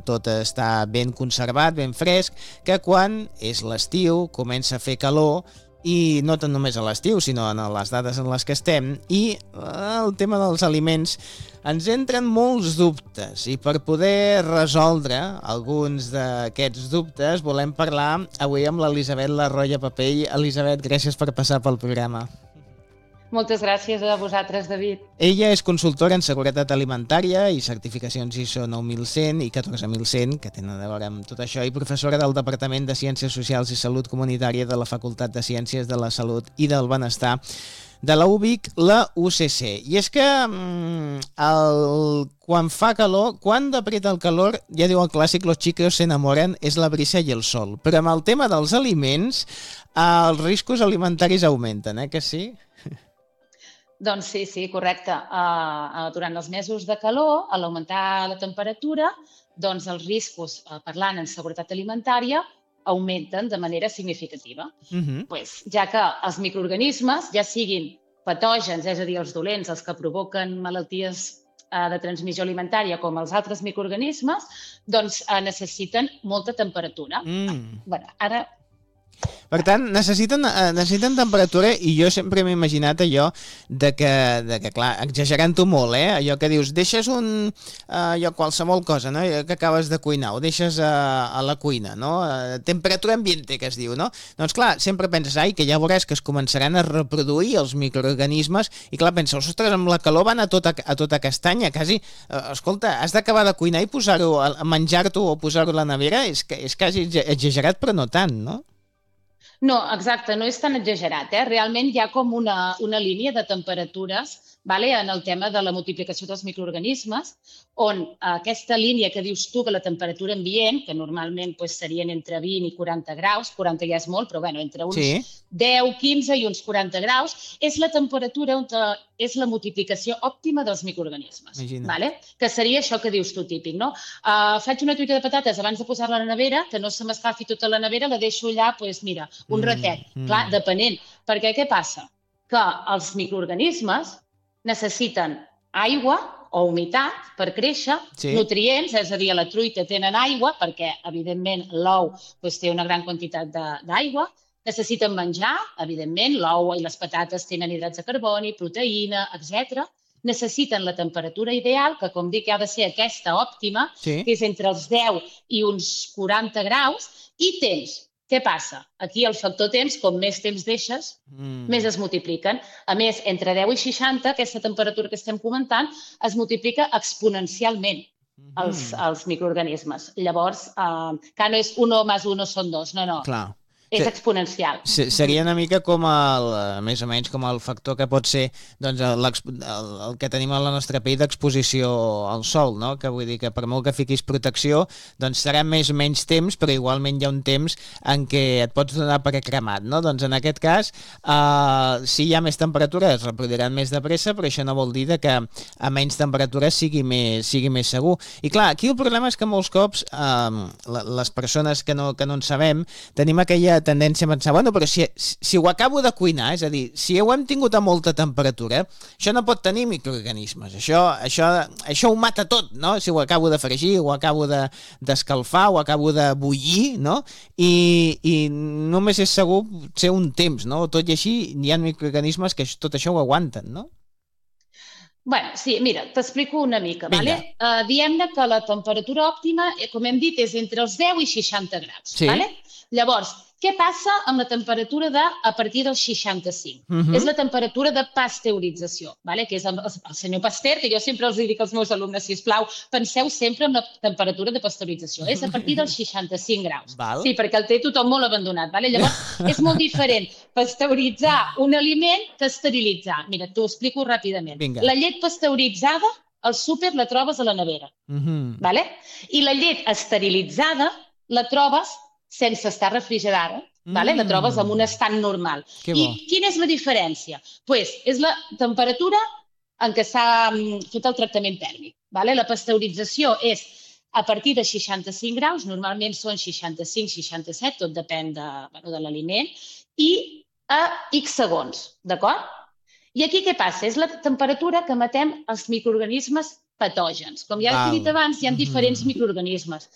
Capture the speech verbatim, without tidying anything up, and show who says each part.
Speaker 1: tot està ben conservat, ben fresc, que quan és l'estiu comença a fer calor, i no tant només a l'estiu, sinó en les dates en les que estem, i el tema dels aliments ens entren molts dubtes, i per poder resoldre alguns d'aquests dubtes volem parlar avui amb l'Elisabet Larroya Papell. Elisabet, gràcies per passar pel programa.
Speaker 2: Moltes gràcies a vosaltres, David.
Speaker 1: Ella és consultora en seguretat alimentària i certificacions I S O nou mil cent i catorze mil cent, que tenen a veure amb tot això, i professora del Departament de Ciències Socials i Salut Comunitària de la Facultat de Ciències de la Salut i del Benestar de la U B I C, la U C C. I és que el, quan fa calor, quan apreta el calor, ja diu el clàssic, los chicos se enamoran, és la brisa i el sol. Però amb el tema dels aliments, els riscos alimentaris augmenten, eh, que sí?
Speaker 2: Doncs sí, sí, correcte. Uh, durant els mesos de calor, a l'augmentar la temperatura, doncs els riscos, uh, parlant en seguretat alimentària, augmenten de manera significativa. Uh-huh. pues, ja que els microorganismes, ja siguin patògens, és a dir, els dolents, els que provoquen malalties uh, de transmissió alimentària, com els altres microorganismes, doncs uh, necessiten molta temperatura. Mm. Bueno, ara...
Speaker 1: Per tant, necessiten, necessiten temperatura, i jo sempre m'he imaginat allò de que, de que clar, exagerant-ho molt, eh? Allò que dius, deixes un, allò, qualsevol cosa, no? Que acabes de cuinar, ho deixes a, a la cuina, no? A temperatura ambiente, que es diu, no? Doncs clar, sempre penses, ai, que ja veuràs que es començaran a reproduir els microorganismes, i clar, penses, ostres, amb la calor van a tota, a tota castanya, quasi, eh, escolta, has d'acabar de cuinar i posar-ho, menjar-t'ho o posar-ho a la nevera, és, és quasi exagerat, però no tant, no?
Speaker 2: No, exacte, no és tan exagerat. Eh? Realment hi ha com una, una línia de temperatures, vale, en el tema de la multiplicació dels microorganismes, on aquesta línia que dius tu, que la temperatura ambient, que normalment pues, serien entre vint i quaranta graus, quaranta ja és molt, però bueno, entre uns sí. deu, quinze i uns quaranta graus, és la temperatura on és la multiplicació òptima dels microorganismes. Vale? Que seria això que dius tu, típic. No? Uh, faig una truita de patates abans de posar-la a la nevera, que no se m'escalfi tota la nevera, la deixo allà, pues, mira, un ratet. Mm, mm. Clar, depenent. Perquè què passa? Que els microorganismes necessiten aigua o humitat per créixer, sí. nutrients, és a dir, a la truita tenen aigua, perquè, evidentment, l'ou doncs, té una gran quantitat d'aigua, necessiten menjar, evidentment, l'ou i les patates tenen hidrats de carboni, proteïna, etcètera. Necessiten la temperatura ideal, que, com dic, ha de ser aquesta òptima, sí. que és entre els deu i uns quaranta graus, i temps. Què passa? Aquí el factor temps, com més temps deixes, mm. més es multipliquen. A més, entre deu i seixanta, aquesta temperatura que estem comentant, es multiplica exponencialment mm. els, els microorganismes. Llavors, eh, que no és uno més uno són dos, no, no. Clar. És exponencial.
Speaker 1: Seria una mica com el, més o menys com el factor que pot ser doncs, el, el que tenim a la nostra pell d'exposició al sol, no? Que vull dir que per molt que fiquis protecció, doncs serà més o menys temps, però igualment hi ha un temps en què et pots donar per cremat, no? Doncs en aquest cas, eh, si hi ha més temperatura es reproduiran més de pressa, però això no vol dir que a menys temperatura sigui més, sigui més segur. I clar, aquí el problema és que molts cops eh, les persones que no, que no en sabem tenim aquella tendència a pensar, bueno, però si, si ho acabo de cuinar, és a dir, si ho hem tingut a molta temperatura, això no pot tenir microorganismes, això, això, això ho mata tot, no? Si ho acabo de fregir, ho acabo d'escalfar, de, ho acabo de bullir, no? I, i només és segur ser un temps, no? Tot i així hi ha microorganismes que tot això ho aguanten, no?
Speaker 2: Bueno, sí, mira, t'explico una mica, vale? Uh, diem-ne que la temperatura òptima, com hem dit, és entre els deu i seixanta graus, sí. Vale? Llavors, què passa amb la temperatura de a partir dels seixanta-cinc? Uh-huh. És la temperatura de pasteurització, vale? Que és el, el senyor Pasteur, que jo sempre els dic als meus alumnes, sisplau, penseu sempre en la temperatura de pasteurització. És a partir dels seixanta-cinc graus. Val. Sí, perquè el té tothom molt abandonat. Vale? Llavors, és molt diferent pasteuritzar un aliment que esterilitzar. Mira, t'ho explico ràpidament. Vinga. La llet pasteuritzada, al súper la trobes a la nevera. Uh-huh. Vale? I la llet esterilitzada la trobes sense estar refrigerada, mm. vale? La trobes en un estat normal. I quina és la diferència? Pues, és la temperatura en què s'ha fet el tractament tèrmic. Vale? La pasteurització és a partir de seixanta-cinc graus, normalment són seixanta-cinc seixanta-set, tot depèn de, bueno, de l'aliment, i a X segons, d'acord? I aquí què passa? És la temperatura que matem els microorganismes patògens. Com ja he dit abans, hi ha diferents microorganismes.